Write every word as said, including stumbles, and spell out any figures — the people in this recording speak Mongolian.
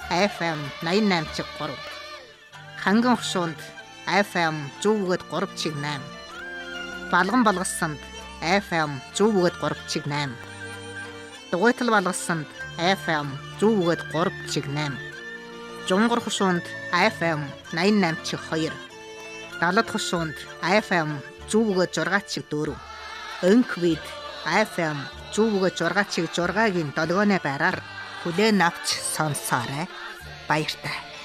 эф эм восемьдесят восемь чиг три. Ханган хушуунд эф эм one oh three чиг eight. Балган балгасанд эф эм one oh three чиг eight. Дугуйтал балгасанд эф эм one oh three чиг eight. Жунгар хушуунд эф эм ninety-eight чиг two. Далад хушуунд эф эм one oh six чиг four. Өнквид эф эм one oh six чиг six-гийн долгионы байраар хүлээн авч сонсоорой. Баяртай.